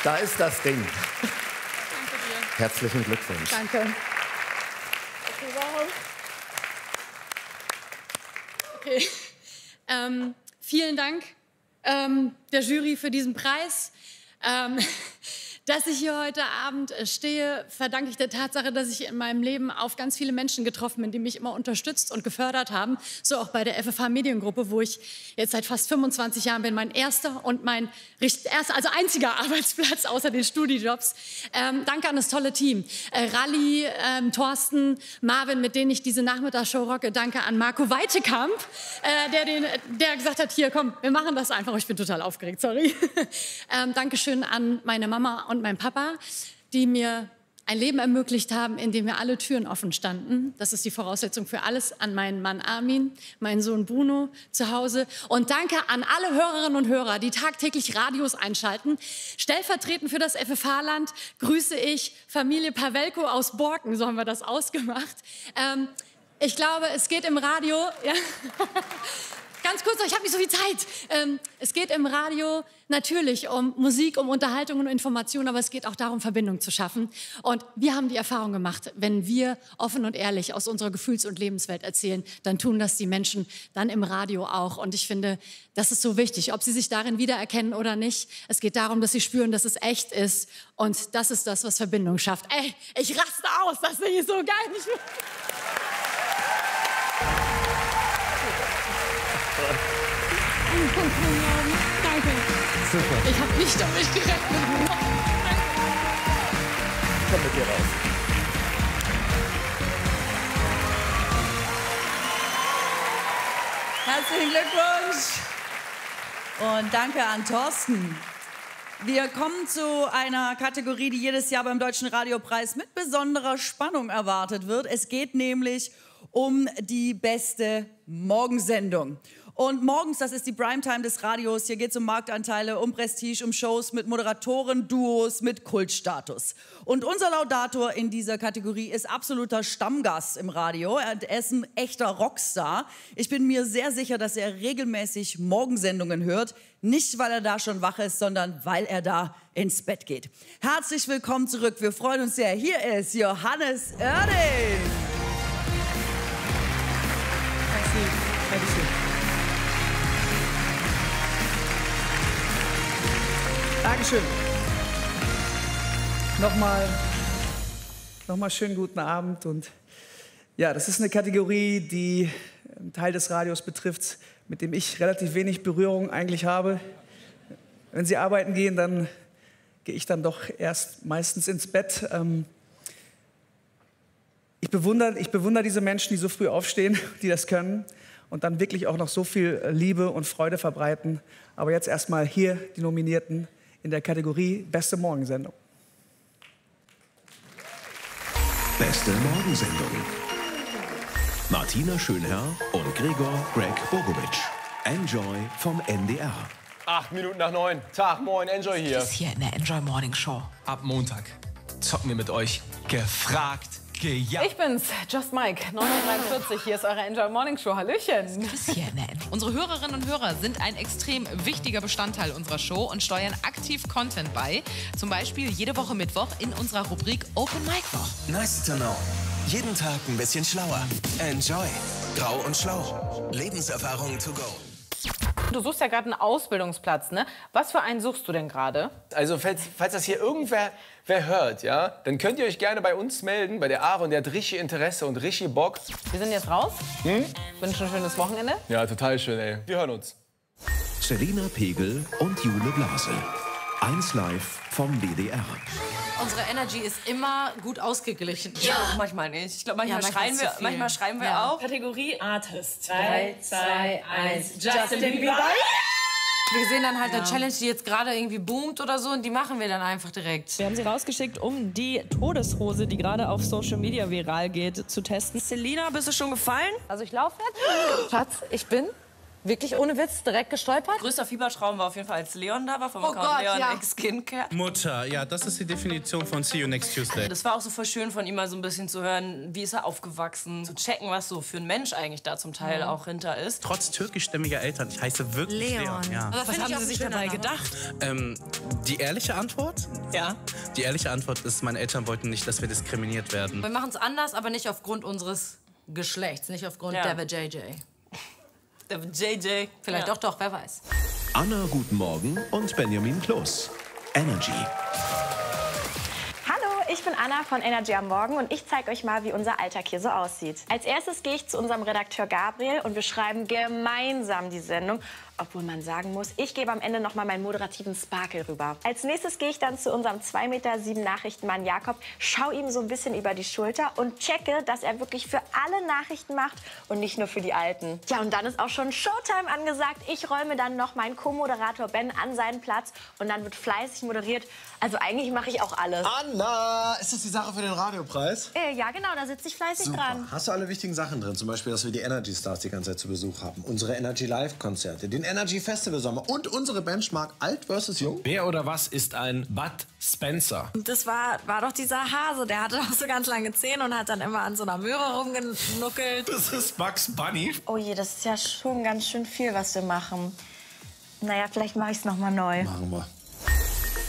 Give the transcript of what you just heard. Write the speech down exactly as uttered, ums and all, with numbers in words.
Da ist das Ding. Danke dir. Herzlichen Glückwunsch. Danke. Okay, wow. Okay. Ähm, vielen Dank ähm, der Jury für diesen Preis. Ähm, dass ich hier heute Abend stehe, verdanke ich der Tatsache, dass ich in meinem Leben auf ganz viele Menschen getroffen bin, die mich immer unterstützt und gefördert haben. So auch bei der F F H Mediengruppe, wo ich jetzt seit fast fünfundzwanzig Jahren bin. Mein erster und mein erster, also einziger Arbeitsplatz außer den Studijobs. Ähm, danke an das tolle Team. Äh, Ralli, ähm, Thorsten, Marvin, mit denen ich diese Nachmittagsshow rocke. Danke an Marco Weitekamp, äh, der, den, der gesagt hat, hier komm, wir machen das einfach. Ich bin total aufgeregt, sorry. ähm, Dankeschön an meine Mama und mein Papa, die mir ein Leben ermöglicht haben, in dem mir alle Türen offen standen. Das ist die Voraussetzung für alles. An meinen Mann Armin, meinen Sohn Bruno zu Hause. Und danke an alle Hörerinnen und Hörer, die tagtäglich Radios einschalten. Stellvertretend für das F F H-Land grüße ich Familie Pawelko aus Borken. So haben wir das ausgemacht. Ähm, ich glaube, es geht im Radio... Ja. Ganz kurz, ich habe nicht so viel Zeit. Ähm, es geht im Radio natürlich um Musik, um Unterhaltung und Information, aber es geht auch darum, Verbindung zu schaffen. Und wir haben die Erfahrung gemacht, wenn wir offen und ehrlich aus unserer Gefühls- und Lebenswelt erzählen, dann tun das die Menschen dann im Radio auch. Und ich finde, das ist so wichtig, ob sie sich darin wiedererkennen oder nicht. Es geht darum, dass sie spüren, dass es echt ist. Und das ist das, was Verbindung schafft. Ey, ich raste aus, das finde ich so geil. Ich Danke. Super. Ich habe nicht damit gerechnet. Komm mit dir raus. Herzlichen Glückwunsch. Und danke an Thorsten. Wir kommen zu einer Kategorie, die jedes Jahr beim Deutschen Radiopreis mit besonderer Spannung erwartet wird. Es geht nämlich um die beste Morgensendung. Und morgens, das ist die Primetime des Radios, hier geht es um Marktanteile, um Prestige, um Shows mit Moderatoren, Duos, mit Kultstatus. Und unser Laudator in dieser Kategorie ist absoluter Stammgast im Radio. Er ist ein echter Rockstar. Ich bin mir sehr sicher, dass er regelmäßig Morgensendungen hört. Nicht, weil er da schon wach ist, sondern weil er da ins Bett geht. Herzlich willkommen zurück. Wir freuen uns sehr. Hier ist Johannes Oerding. Dankeschön. Dankeschön. Nochmal, nochmal schönen guten Abend. Und ja, das ist eine Kategorie, die einen Teil des Radios betrifft, mit dem ich relativ wenig Berührung eigentlich habe. Wenn Sie arbeiten gehen, dann gehe ich dann doch erst meistens ins Bett. Ähm, ich bewundere, ich bewundere diese Menschen, die so früh aufstehen, die das können und dann wirklich auch noch so viel Liebe und Freude verbreiten. Aber jetzt erstmal hier die Nominierten in der Kategorie Beste Morgensendung. Beste Morgensendung. Martina Schönherr und Gregor Greg Bogovic. Enjoy vom N D R. Acht Minuten nach neun. Tag, moin, Enjoy hier. Das ist hier in der Enjoy Morning Show. Ab Montag zocken wir mit euch. Gefragt, gejagt. Ich bin's, Just Mike, neun Uhr dreiundvierzig. Hier ist eure Enjoy Morning Show. Hallöchen. Das ist hier in der Enjoy. Unsere Hörerinnen und Hörer sind ein extrem wichtiger Bestandteil unserer Show und steuern aktiv Content bei. Zum Beispiel jede Woche Mittwoch in unserer Rubrik Open Mic Woche. Nice to know. Jeden Tag ein bisschen schlauer. Enjoy. Grau und schlau. Lebenserfahrung to go. Du suchst ja gerade einen Ausbildungsplatz, ne? Was für einen suchst du denn gerade? Also, falls, falls das hier irgendwer wer hört, ja, dann könnt ihr euch gerne bei uns melden, bei der Aaron. Der hat richtig Interesse und richtig Bock. Wir sind jetzt raus. Hm? Wünsche ein schönes Wochenende. Ja, total schön, ey. Wir hören uns. Selina Pegel und Jule Blase. eins live vom D D R. Unsere Energy ist immer gut ausgeglichen. Ja, manchmal nicht. Ich glaube, manchmal, Ja, manchmal schreien zu wir, viel. manchmal schreien wir Ja. auch. Kategorie Artist. drei, zwei, eins. Justin Bieber. Wir sehen dann halt eine Challenge, die jetzt gerade irgendwie boomt oder so, und die machen wir dann einfach direkt. Wir haben sie rausgeschickt, um die Todeshose, die gerade auf Social Media viral geht, zu testen. Selina, bist du schon gefallen? Also ich laufe jetzt. Schatz, ich bin Wirklich ohne Witz direkt gestolpert? Größter Fiebertraum war auf jeden Fall, als Leon da war, vom Oh Account Gott, Leon ja. X Skincare. Mutter, ja, das ist die Definition von See you next Tuesday. Das war auch so voll schön von ihm mal so ein bisschen zu hören, wie ist er aufgewachsen, zu checken, was so für ein Mensch eigentlich da zum Teil Mhm. auch hinter ist. Trotz türkischstämmiger Eltern, ich heiße wirklich Leon. Leon. Ja. Aber was haben Sie sich dabei gedacht? Ähm, die ehrliche Antwort? Ja. Die ehrliche Antwort ist, meine Eltern wollten nicht, dass wir diskriminiert werden. Wir machen es anders, aber nicht aufgrund unseres Geschlechts, nicht aufgrund Ja. der J J. Der J J. Vielleicht Ja. doch, doch, wer weiß. Anna, guten Morgen und Benjamin Kloß. Energy. Hallo, ich bin Anna von Energy am Morgen und ich zeige euch mal, wie unser Alltag hier so aussieht. Als erstes gehe ich zu unserem Redakteur Gabriel und wir schreiben gemeinsam die Sendung. Obwohl man sagen muss, ich gebe am Ende noch mal meinen moderativen Sparkle rüber. Als nächstes gehe ich dann zu unserem zwei Meter sieben Nachrichtenmann Jakob, schaue ihm so ein bisschen über die Schulter und checke, dass er wirklich für alle Nachrichten macht und nicht nur für die Alten. Ja, und dann ist auch schon Showtime angesagt. Ich räume dann noch meinen Co-Moderator Ben an seinen Platz und dann wird fleißig moderiert. Also eigentlich mache ich auch alles. Anna, ist das die Sache für den Radiopreis? Äh, ja, genau, da sitze ich fleißig Super. dran. Hast du alle wichtigen Sachen drin? Zum Beispiel, dass wir die Energy Stars die ganze Zeit zu Besuch haben. Unsere Energy Live-Konzerte, den Energy Festival Sommer und unsere Benchmark Alt versus Jung. Wer oder was ist ein Bud Spencer? Das war, war doch dieser Hase, der hatte auch so ganz lange Zähne und hat dann immer an so einer Möhre rumgenuckelt. Das ist Bugs Bunny. Oh je, das ist ja schon ganz schön viel, was wir machen. Naja, vielleicht mache ich es noch mal neu. Machen wir.